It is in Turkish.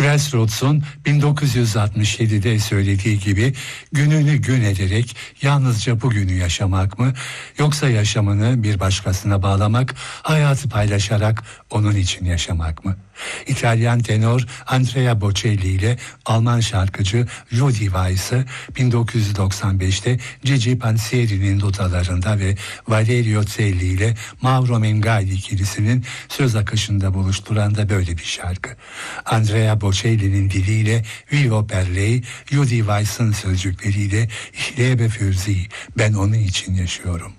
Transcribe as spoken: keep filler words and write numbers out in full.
Grassroots'un bin dokuz yüz altmış yedide söylediği gibi gününü gün ederek yalnızca bugünü yaşamak mı, yoksa yaşamını bir başkasına bağlamak, hayatı paylaşarak onun için yaşamak mı? İtalyan tenor Andrea Bocelli ile Alman şarkıcı Rudy Weiss'ı bin dokuz yüz doksan beşte Gigi Pansieri'nin notalarında ve Valerio Celli ile Mauro Mengaldi ikilisinin söz akışında buluşturan da böyle bir şarkı. Andrea Bocelli'nin diliyle Vivo per lei, Rudy Weiss'ın sözcükleriyle Ich lebe für sie, ben onun için yaşıyorum.